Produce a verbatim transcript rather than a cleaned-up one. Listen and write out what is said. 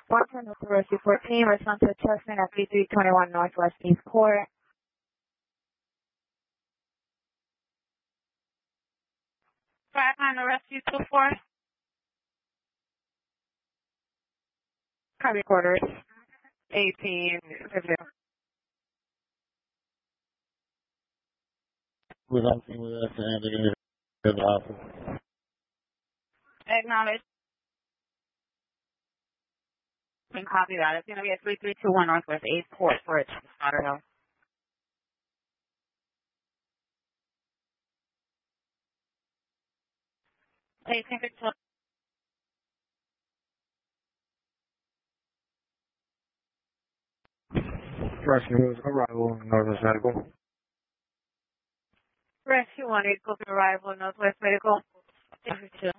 one ten with the Rescue fourteen, response to adjustment at three twenty-one Northwest East Court. five nine Rescue two four. Copy quarters. eighteen fifty. We're talking with us and they're going to the office. Acknowledge. And copy that. It's going to be at three three two one Northwest eighth Court for it, Slaughterhouse. eighteen fifty-two. Rescue arrival in Northwest Medical. Rescue one, eight, go to arrival, Northwest Medical. eighteen fifty-two.